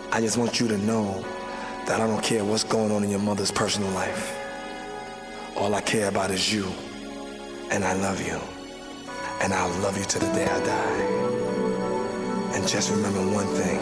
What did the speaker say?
I just want you to know that I don't care what's going on in your mother's personal life. All I care about is you, and I love you, and I'll love you to the day I die. And just remember one thing.